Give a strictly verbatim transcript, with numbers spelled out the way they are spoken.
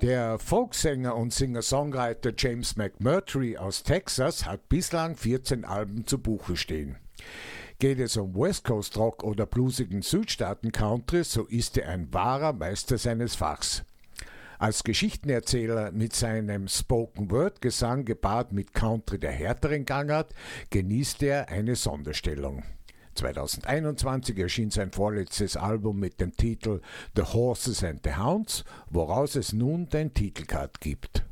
Der Folksänger und Singer-Songwriter James McMurtry aus Texas hat bislang vierzehn Alben zu Buche stehen. Geht es um West Coast Rock oder bluesigen Südstaaten Country, so ist er ein wahrer Meister seines Fachs. Als Geschichtenerzähler mit seinem Spoken-Word-Gesang gepaart mit Country der härteren Gangart genießt er eine Sonderstellung. zweitausendeinundzwanzig erschien sein vorletztes Album mit dem Titel The Horses and the Hounds, woraus es nun den Titelcut gibt.